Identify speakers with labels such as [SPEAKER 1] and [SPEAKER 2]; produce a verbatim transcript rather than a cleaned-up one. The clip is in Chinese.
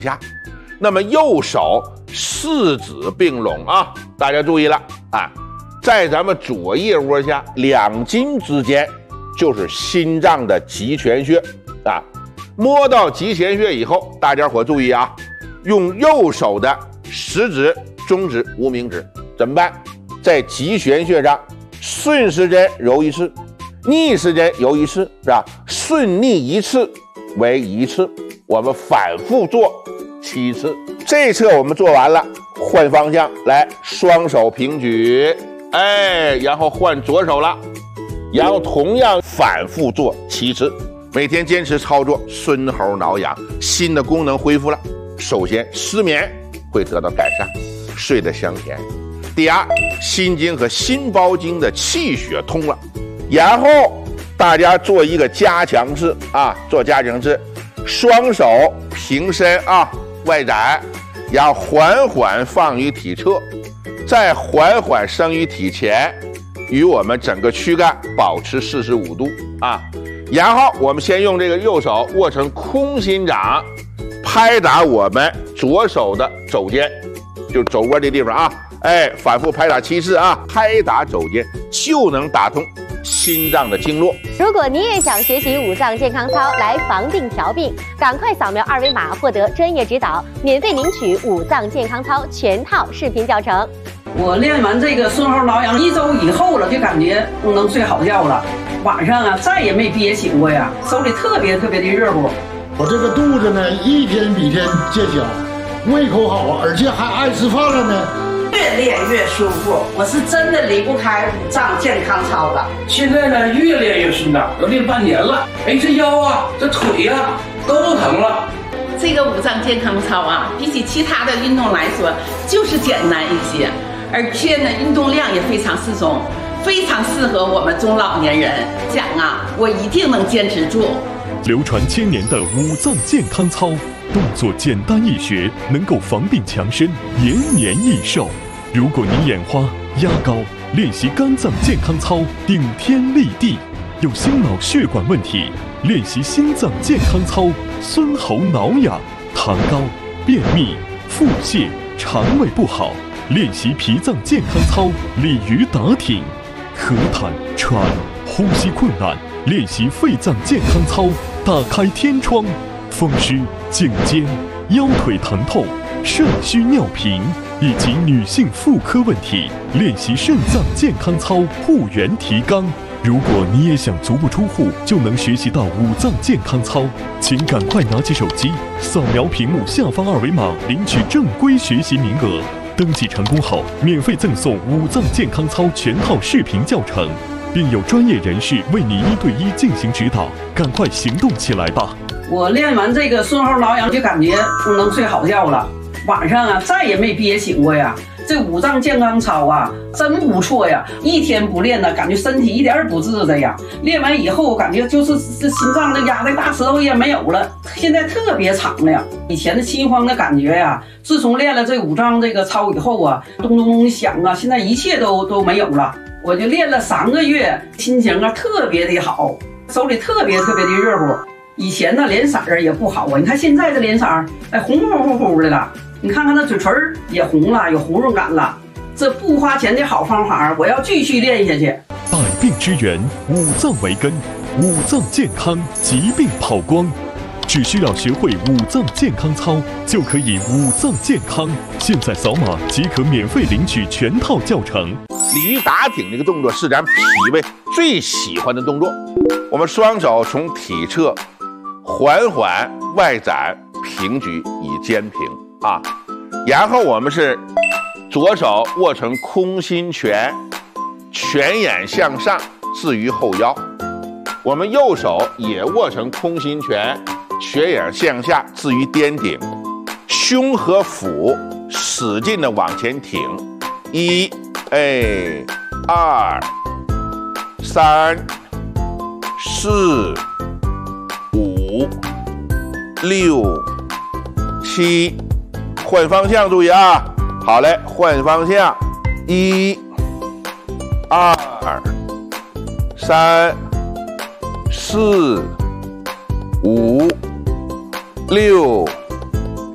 [SPEAKER 1] 下。那么右手四指并拢啊，大家注意了啊，在咱们左腋窝下两筋之间就是心脏的极泉穴啊。摸到极泉穴以后，大家伙注意啊，用右手的食指、中指、无名指怎么办？在极泉穴上顺时针揉一次，逆时针揉一次，是吧？顺逆一次为一次，我们反复做七次。这侧我们做完了，换方向来，双手平举，哎，然后换左手了，然后同样反复做七次。每天坚持操作，孙猴挠痒，心的功能恢复了。首先，失眠会得到改善，睡得香甜。第二，心经和心包经的气血通了。然后大家做一个加强式啊，做加强式，双手平伸啊，外展，然后缓缓放于体侧，再缓缓升于体前，与我们整个躯干保持四十五度啊。然后我们先用这个右手握成空心掌，拍打我们左手的肘尖，就肘窝这地方啊，哎，反复拍打七次啊，拍打肘尖就能打通心脏的经络。
[SPEAKER 2] 如果你也想学习五脏健康操来防病调病，赶快扫描二维码获得专业指导，免费领取五脏健康操全套视频教程。
[SPEAKER 3] 我练完这个孙猴挠痒一周以后了，就感觉能睡好觉了，晚上啊再也没憋醒过呀，手里特别特别的热乎。
[SPEAKER 4] 我这个肚子呢一天比一天见小，胃口好，而且还爱吃饭了呢。
[SPEAKER 5] 越练越舒服，我是真的离不开五脏健康操的。
[SPEAKER 6] 现在呢越练越顺畅，都练半年了。哎，这腰啊，这腿啊都不疼了。
[SPEAKER 7] 这个五脏健康操啊，比起其他的运动来说，就是简单一些，而且呢运动量也非常适中，非常适合我们中老年人。讲啊，我一定能坚持住。
[SPEAKER 8] 流传千年的五脏健康操，动作简单易学，能够防病强身，延年益寿。如果你眼花、压高，练习肝脏健康操，顶天立地；有心脑血管问题，练习心脏健康操，孙猴挠痒；糖高、便秘、腹泻、肠胃不好，练习脾脏健康操，鲤鱼打挺；咳痰、喘、呼吸困难，练习肺脏健康操，打开天窗；风湿、颈肩、腰腿疼痛、肾虚尿频以及女性妇科问题，练习肾脏健康操，护元提肛。如果你也想足不出户就能学习到五脏健康操，请赶快拿起手机，扫描屏幕下方二维码，领取正规学习名额。登记成功后，免费赠送五脏健康操全套视频教程，并有专业人士为你一对一进行指导。赶快行动起来吧！
[SPEAKER 3] 我练完这个孙猴挠痒，就感觉能睡好觉了，晚上啊再也没憋醒过呀。这五脏健康操啊真不错呀，一天不练呢，感觉身体一点也不自在呀。练完以后感觉就是这心脏的压的大石头也没有了，现在特别长了呀。以前的心慌的感觉呀，自从练了这五脏这个操以后啊，咚咚咚响啊，现在一切都都没有了。我就练了三个月，心情啊特别的好，手里特别特别的热乎。以前呢脸色儿也不好啊，你看现在这脸色儿哎红乎乎乎的了，你看看那嘴唇也红了，有红润感了。这不花钱的好方法，我要继续练下去。
[SPEAKER 8] 百病之源，五脏为根，五脏健康，疾病跑光。只需要学会五脏健康操，就可以五脏健康。现在扫码即可免费领取全套教程。
[SPEAKER 1] 鲤鱼打挺这个动作是咱脾胃最喜欢的动作。我们双手从体侧缓缓外展平举以肩平啊，然后我们是左手握成空心拳，拳眼向上置于后腰，我们右手也握成空心拳，拳眼向下置于颠顶，胸和腹使劲的往前挺，一哎二三四五六七，换方向注意啊！好嘞，换方向，一二三四五六